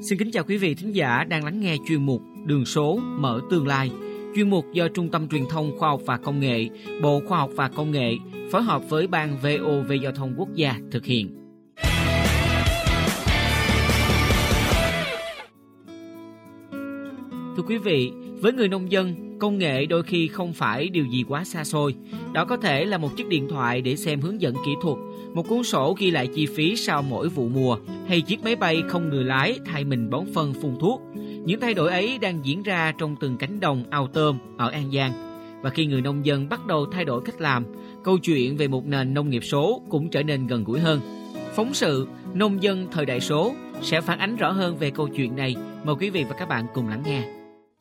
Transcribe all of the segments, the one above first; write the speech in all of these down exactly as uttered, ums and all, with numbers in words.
Xin kính chào quý vị thính giả đang lắng nghe chuyên mục Đường số mở tương lai. Chuyên mục do Trung tâm Truyền thông Khoa học và Công nghệ, Bộ Khoa học và Công nghệ phối hợp với Ban vê o vê Giao thông Quốc gia thực hiện. Thưa quý vị, với người nông dân, công nghệ đôi khi không phải điều gì quá xa xôi. Đó có thể là một chiếc điện thoại để xem hướng dẫn kỹ thuật, một cuốn sổ ghi lại chi phí sau mỗi vụ mùa, hay chiếc máy bay không người lái thay mình bón phân phun thuốc. Những thay đổi ấy đang diễn ra trong từng cánh đồng ao tôm ở An Giang. Và khi người nông dân bắt đầu thay đổi cách làm, câu chuyện về một nền nông nghiệp số cũng trở nên gần gũi hơn. Phóng sự Nông dân thời đại số sẽ phản ánh rõ hơn về câu chuyện này. Mời quý vị và các bạn cùng lắng nghe.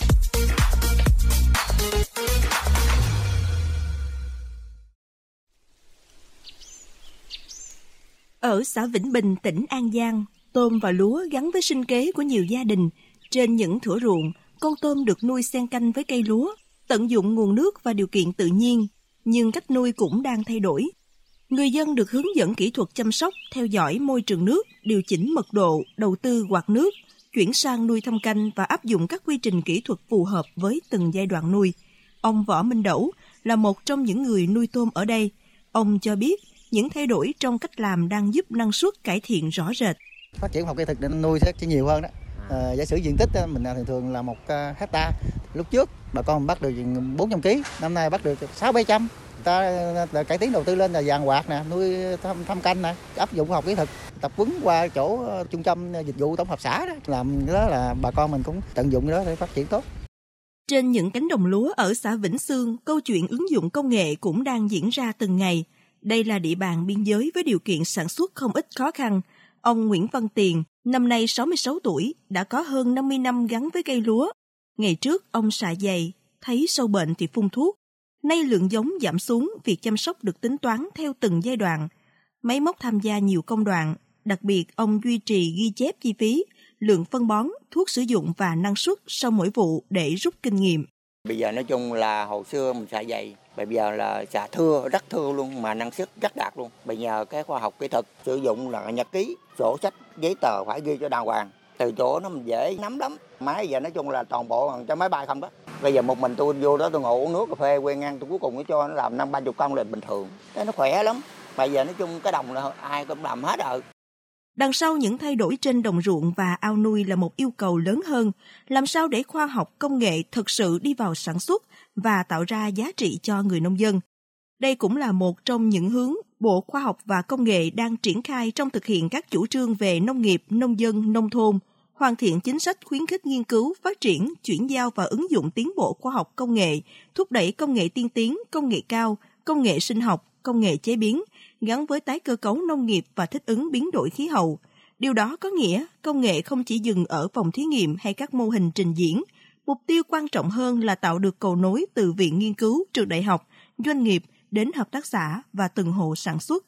Ở xã Vĩnh Bình, tỉnh An Giang, tôm và lúa gắn với sinh kế của nhiều gia đình. Trên những thửa ruộng, con tôm được nuôi xen canh với cây lúa, tận dụng nguồn nước và điều kiện tự nhiên. Nhưng cách nuôi cũng đang thay đổi. Người dân được hướng dẫn kỹ thuật chăm sóc, theo dõi môi trường nước, điều chỉnh mật độ, đầu tư quạt nước, chuyển sang nuôi thâm canh và áp dụng các quy trình kỹ thuật phù hợp với từng giai đoạn nuôi. Ông Võ Minh Đẩu là một trong những người nuôi tôm ở đây. Ông cho biết những thay đổi trong cách làm đang giúp năng suất cải thiện rõ rệt. Phát triển học kỹ thuật để nuôi sẽ nhiều hơn đó. À, giả sử diện tích mình thường thường là một hecta. Lúc trước bà con bắt được bốn trăm ki lô gam, năm nay bắt được sáu bảy trăm. Ta cải tiến đầu tư lên là vàng quạt nè, nuôi thăm, thăm canh nè, áp dụng khoa học kỹ thuật, tập huấn qua chỗ trung tâm dịch vụ tổng hợp xã đó, làm đó là bà con mình cũng tận dụng đó để phát triển tốt. Trên những cánh đồng lúa ở xã Vĩnh Sương, câu chuyện ứng dụng công nghệ cũng đang diễn ra từng ngày. Đây là địa bàn biên giới với điều kiện sản xuất không ít khó khăn. Ông Nguyễn Văn Tiền, năm nay sáu mươi sáu tuổi, đã có hơn năm mươi năm gắn với cây lúa. Ngày trước, ông xạ dày, thấy sâu bệnh thì phun thuốc. Nay lượng giống giảm xuống, việc chăm sóc được tính toán theo từng giai đoạn. Máy móc tham gia nhiều công đoạn, đặc biệt ông duy trì ghi chép chi phí, lượng phân bón, thuốc sử dụng và năng suất sau mỗi vụ để rút kinh nghiệm. Bây giờ nói chung là hồi xưa mình xạ dày, bây giờ là xạ thưa, rất thưa luôn mà năng suất rất đạt luôn. Bây giờ cái khoa học kỹ thuật sử dụng là nhật ký, sổ sách, giấy tờ phải ghi cho đàng hoàng. Từ chỗ nó mình dễ nắm lắm. Máy giờ nói chung là toàn bộ bằng cho máy bay không đó. Bây giờ một mình tôi vô đó tôi ngồi uống nước cà phê quen ngang, tôi cuối cùng nó cho nó làm năm ba chục công là bình thường. Thế nó khỏe lắm. Bây giờ nói chung cái đồng là ai cũng làm hết rồi. Đằng sau những thay đổi trên đồng ruộng và ao nuôi là một yêu cầu lớn hơn, làm sao để khoa học công nghệ thực sự đi vào sản xuất và tạo ra giá trị cho người nông dân. Đây cũng là một trong những hướng Bộ Khoa học và Công nghệ đang triển khai trong thực hiện các chủ trương về nông nghiệp, nông dân, nông thôn, hoàn thiện chính sách khuyến khích nghiên cứu, phát triển, chuyển giao và ứng dụng tiến bộ khoa học công nghệ, thúc đẩy công nghệ tiên tiến, công nghệ cao, công nghệ sinh học, công nghệ chế biến, gắn với tái cơ cấu nông nghiệp và thích ứng biến đổi khí hậu. Điều đó có nghĩa công nghệ không chỉ dừng ở phòng thí nghiệm hay các mô hình trình diễn. Mục tiêu quan trọng hơn là tạo được cầu nối từ viện nghiên cứu, trường đại học, doanh nghiệp đến hợp tác xã và từng hộ sản xuất.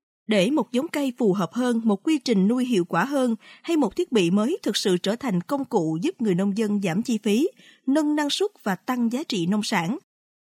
Để một giống cây phù hợp hơn, một quy trình nuôi hiệu quả hơn hay một thiết bị mới thực sự trở thành công cụ giúp người nông dân giảm chi phí, nâng năng suất và tăng giá trị nông sản.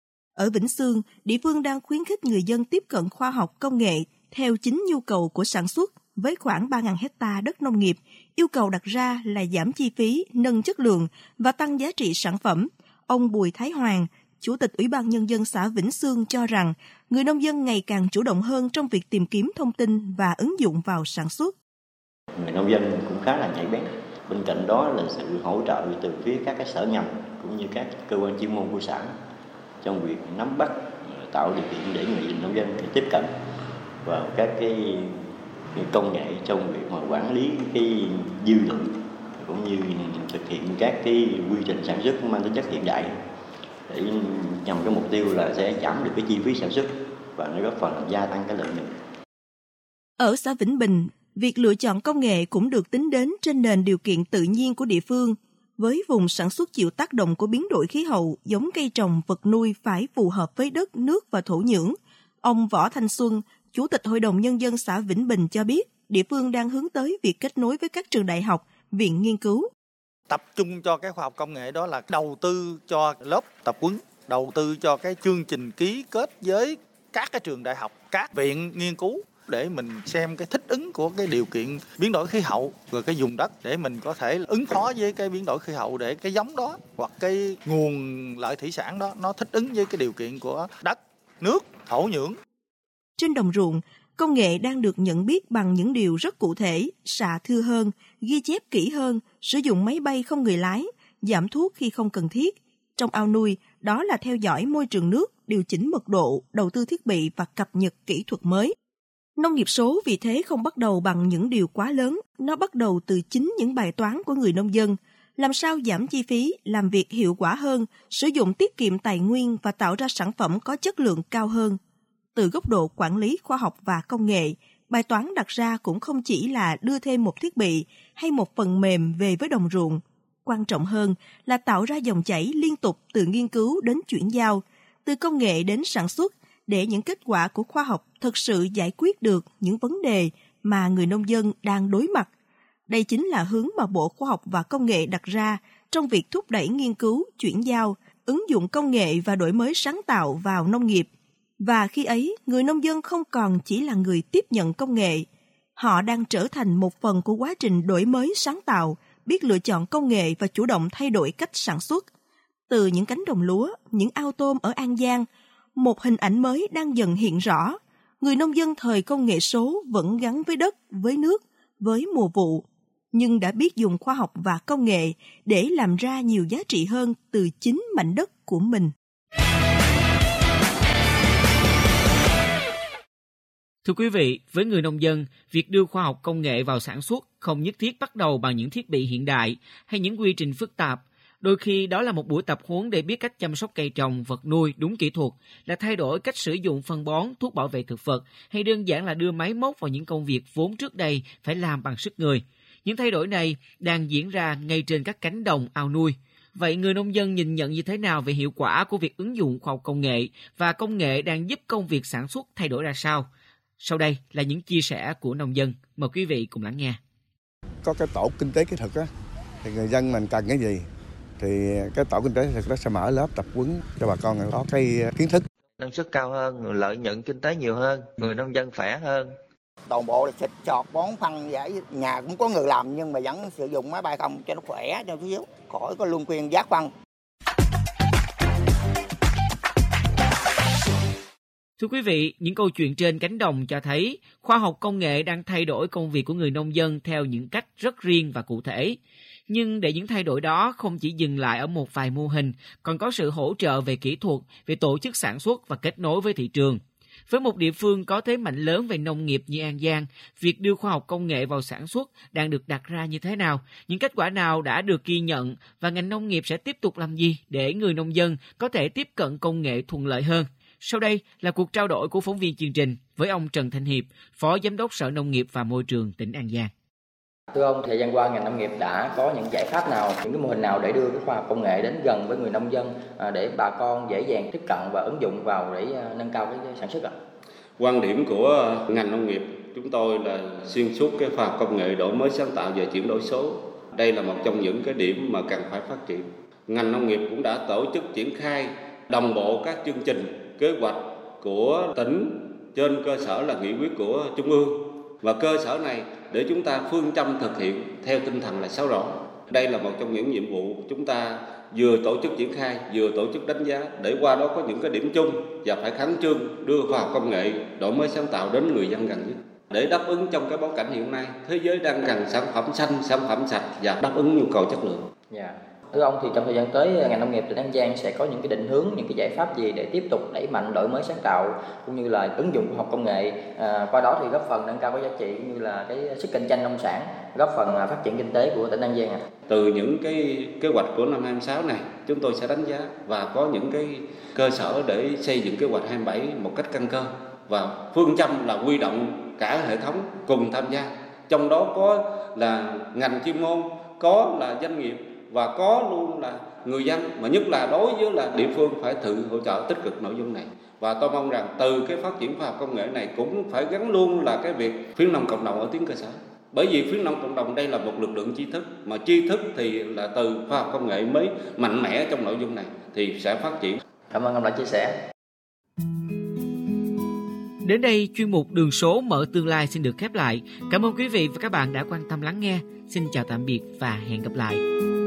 Ở Vĩnh Sương, địa phương đang khuyến khích người dân tiếp cận khoa học công nghệ theo chính nhu cầu của sản xuất với khoảng ba nghìn hecta đất nông nghiệp. Yêu cầu đặt ra là giảm chi phí, nâng chất lượng và tăng giá trị sản phẩm. Ông Bùi Thái Hoàng, Chủ tịch Ủy ban Nhân dân xã Vĩnh Sương cho rằng người nông dân ngày càng chủ động hơn trong việc tìm kiếm thông tin và ứng dụng vào sản xuất. Người nông dân cũng khá là nhạy bén. Bên cạnh đó là sự hỗ trợ từ phía các cái sở ngành cũng như các cơ quan chuyên môn của xã trong việc nắm bắt, tạo điều kiện để người nông dân tiếp cận vào các cái công nghệ trong việc mà quản lý cái dư lượng cũng như thực hiện các cái quy trình sản xuất mang tính chất hiện đại để nhằm cái mục tiêu là sẽ giảm được cái chi phí sản xuất và nó góp phần gia tăng cái lợi nhuận. Ở xã Vĩnh Bình, việc lựa chọn công nghệ cũng được tính đến trên nền điều kiện tự nhiên của địa phương. Với vùng sản xuất chịu tác động của biến đổi khí hậu, giống cây trồng, vật nuôi phải phù hợp với đất, nước và thổ nhưỡng. Ông Võ Thanh Xuân, Chủ tịch Hội đồng Nhân dân xã Vĩnh Bình cho biết, địa phương đang hướng tới việc kết nối với các trường đại học, viện nghiên cứu. Tập trung cho cái khoa học công nghệ đó là đầu tư cho lớp tập huấn, đầu tư cho cái chương trình ký kết với các cái trường đại học, các viện nghiên cứu để mình xem cái thích ứng của cái điều kiện biến đổi khí hậu rồi cái vùng đất để mình có thể ứng phó với cái biến đổi khí hậu, để cái giống đó hoặc cái nguồn lợi thủy sản đó nó thích ứng với cái điều kiện của đất, nước, thổ nhưỡng. Trên đồng ruộng, công nghệ đang được nhận biết bằng những điều rất cụ thể: xạ thưa hơn, ghi chép kỹ hơn, sử dụng máy bay không người lái, giảm thuốc khi không cần thiết. Trong ao nuôi, đó là theo dõi môi trường nước, điều chỉnh mật độ, đầu tư thiết bị và cập nhật kỹ thuật mới. Nông nghiệp số vì thế không bắt đầu bằng những điều quá lớn, nó bắt đầu từ chính những bài toán của người nông dân. Làm sao giảm chi phí, làm việc hiệu quả hơn, sử dụng tiết kiệm tài nguyên và tạo ra sản phẩm có chất lượng cao hơn. Từ góc độ quản lý khoa học và công nghệ, bài toán đặt ra cũng không chỉ là đưa thêm một thiết bị hay một phần mềm về với đồng ruộng. Quan trọng hơn là tạo ra dòng chảy liên tục từ nghiên cứu đến chuyển giao, từ công nghệ đến sản xuất, để những kết quả của khoa học thực sự giải quyết được những vấn đề mà người nông dân đang đối mặt. Đây chính là hướng mà Bộ Khoa học và Công nghệ đặt ra trong việc thúc đẩy nghiên cứu, chuyển giao, ứng dụng công nghệ và đổi mới sáng tạo vào nông nghiệp. Và khi ấy, người nông dân không còn chỉ là người tiếp nhận công nghệ. Họ đang trở thành một phần của quá trình đổi mới sáng tạo, biết lựa chọn công nghệ và chủ động thay đổi cách sản xuất. Từ những cánh đồng lúa, những ao tôm ở An Giang, một hình ảnh mới đang dần hiện rõ. Người nông dân thời công nghệ số vẫn gắn với đất, với nước, với mùa vụ, nhưng đã biết dùng khoa học và công nghệ để làm ra nhiều giá trị hơn từ chính mảnh đất của mình. Thưa quý vị, với người nông dân, việc đưa khoa học công nghệ vào sản xuất không nhất thiết bắt đầu bằng những thiết bị hiện đại hay những quy trình phức tạp. Đôi khi đó là một buổi tập huấn để biết cách chăm sóc cây trồng, vật nuôi đúng kỹ thuật, là thay đổi cách sử dụng phân bón, thuốc bảo vệ thực vật, hay đơn giản là đưa máy móc vào những công việc vốn trước đây phải làm bằng sức người. Những thay đổi này đang diễn ra ngay trên các cánh đồng, ao nuôi. Vậy người nông dân nhìn nhận như thế nào về hiệu quả của việc ứng dụng khoa học công nghệ, và công nghệ đang giúp công việc sản xuất thay đổi ra sao? Sau đây là những chia sẻ của nông dân. Mời quý vị cùng lắng nghe. Có cái tổ kinh tế kỹ thuật á, thì người dân mình cần cái gì thì cái tổ kinh tế kỹ thuật đó sẽ mở lớp tập huấn cho bà con có cái kiến thức. Năng suất cao hơn, lợi nhuận kinh tế nhiều hơn, người nông dân khỏe hơn. Toàn bộ là xịt chọt bón phân giải, nhà cũng có người làm nhưng mà vẫn sử dụng máy bay không cho nó khỏe, cho nó thiếu, khỏi có luân phiên giác phân. Thưa quý vị, những câu chuyện trên cánh đồng cho thấy khoa học công nghệ đang thay đổi công việc của người nông dân theo những cách rất riêng và cụ thể. Nhưng để những thay đổi đó không chỉ dừng lại ở một vài mô hình, còn có sự hỗ trợ về kỹ thuật, về tổ chức sản xuất và kết nối với thị trường. Với một địa phương có thế mạnh lớn về nông nghiệp như An Giang, việc đưa khoa học công nghệ vào sản xuất đang được đặt ra như thế nào? Những kết quả nào đã được ghi nhận, và ngành nông nghiệp sẽ tiếp tục làm gì để người nông dân có thể tiếp cận công nghệ thuận lợi hơn? Sau đây là cuộc trao đổi của phóng viên chương trình với ông Trần Thanh Hiệp, Phó Giám đốc Sở Nông nghiệp và Môi trường tỉnh An Giang. Thưa ông, thời gian qua ngành nông nghiệp đã có những giải pháp nào, những cái mô hình nào để đưa cái khoa học công nghệ đến gần với người nông dân, để bà con dễ dàng tiếp cận và ứng dụng vào để nâng cao cái sản xuất ạ? Quan điểm của ngành nông nghiệp chúng tôi là xuyên suốt cái khoa học công nghệ, đổi mới sáng tạo và chuyển đổi số. Đây là một trong những cái điểm mà cần phải phát triển. Ngành nông nghiệp cũng đã tổ chức triển khai đồng bộ các chương trình, kế hoạch của tỉnh trên cơ sở là nghị quyết của Trung ương, và cơ sở này để chúng ta phương châm thực hiện theo tinh thần là sáu rõ. Đây là một trong những nhiệm vụ chúng ta vừa tổ chức triển khai, vừa tổ chức đánh giá, để qua đó có những cái điểm chung và phải khẩn trương đưa khoa học công nghệ, đổi mới sáng tạo đến người dân gần nhất. Để đáp ứng trong cái bối cảnh hiện nay, thế giới đang cần sản phẩm xanh, sản phẩm sạch và đáp ứng nhu cầu chất lượng. Yeah. Thưa ông, thì trong thời gian tới ngành nông nghiệp tỉnh An Giang sẽ có những cái định hướng, những cái giải pháp gì để tiếp tục đẩy mạnh đổi mới sáng tạo cũng như là ứng dụng khoa học công nghệ, à, qua đó thì góp phần nâng cao cái giá trị cũng như là cái sức cạnh tranh nông sản, góp phần phát triển kinh tế của tỉnh An Giang ạ? À? Từ những cái kế hoạch của năm hai mươi sáu này, chúng tôi sẽ đánh giá và có những cái cơ sở để xây dựng kế hoạch hai mươi bảy một cách căn cơ, và phương châm là huy động cả hệ thống cùng tham gia. Trong đó có là ngành chuyên môn, có là doanh nghiệp và có luôn là người dân, mà nhất là đối với là địa phương phải tự hỗ trợ tích cực nội dung này. Và tôi mong rằng từ cái phát triển khoa học công nghệ này cũng phải gắn luôn là cái việc khuyến nông cộng đồng ở tuyến cơ sở. Bởi vì khuyến nông cộng đồng đây là một lực lượng tri thức, mà tri thức thì là từ khoa học công nghệ mới mạnh mẽ trong nội dung này thì sẽ phát triển. Cảm ơn ông đã chia sẻ. Đến đây, chuyên mục Đường số mở tương lai xin được khép lại. Cảm ơn quý vị và các bạn đã quan tâm lắng nghe. Xin chào tạm biệt và hẹn gặp lại.